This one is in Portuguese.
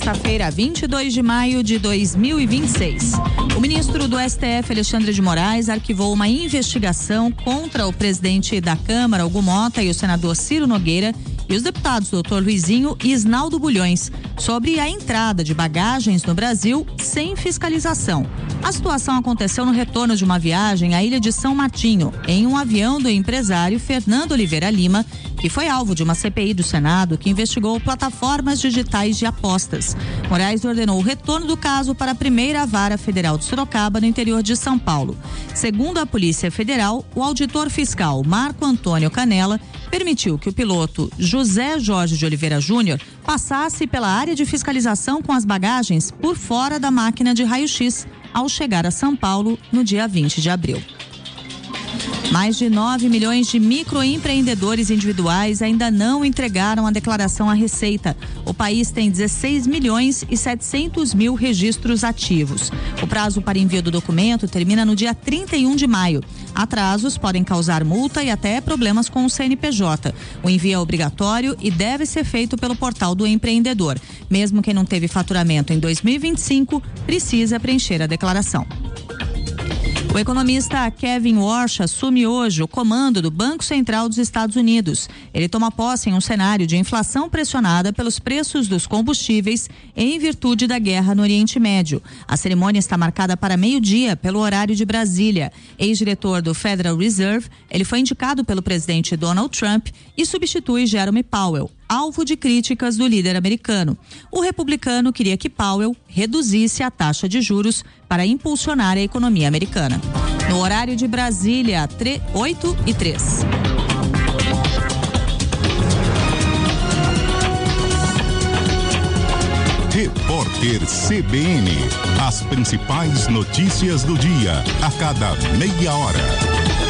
terça-feira, 22 de maio de 2026. O ministro do STF, Alexandre de Moraes, arquivou uma investigação contra o presidente da Câmara, Hugo Mota, e o senador Ciro Nogueira e os deputados Dr. Luizinho e Isnaldo Bulhões sobre a entrada de bagagens no Brasil sem fiscalização. A situação aconteceu no retorno de uma viagem à ilha de São Martinho, em um avião do empresário Fernando Oliveira Lima, que foi alvo de uma CPI do Senado que investigou plataformas digitais de apostas. Moraes ordenou o retorno do caso para a primeira vara federal de Sorocaba, no interior de São Paulo. Segundo a Polícia Federal, o auditor fiscal Marco Antônio Canella permitiu que o piloto José Jorge de Oliveira Júnior passasse pela área de fiscalização com as bagagens por fora da máquina de raio-x ao chegar a São Paulo no dia 20 de abril. Mais de 9 milhões de microempreendedores individuais ainda não entregaram a declaração à Receita. O país tem 16 milhões e 700 mil registros ativos. O prazo para envio do documento termina no dia 31 de maio. Atrasos podem causar multa e até problemas com o CNPJ. O envio é obrigatório e deve ser feito pelo portal do empreendedor. Mesmo quem não teve faturamento em 2025, precisa preencher a declaração. O economista Kevin Warsh assume hoje o comando do Banco Central dos Estados Unidos. Ele toma posse em um cenário de inflação pressionada pelos preços dos combustíveis em virtude da guerra no Oriente Médio. A cerimônia está marcada para meio-dia pelo horário de Brasília. Ex-diretor do Federal Reserve, ele foi indicado pelo presidente Donald Trump e substitui Jerome Powell, alvo de críticas do líder americano. O republicano queria que Powell reduzisse a taxa de juros para impulsionar a economia americana. No horário de Brasília, 8h03. Repórter CBN. As principais notícias do dia, a cada meia hora.